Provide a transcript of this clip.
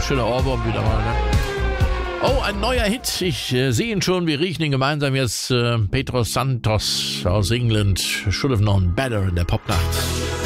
schöner Ohrwurm wieder mal, ne? Oh, ein neuer Hit. Ich sehe ihn schon. Wir riechen ihn gemeinsam jetzt. Pedro Santos aus England. Should have known better in der Popnacht.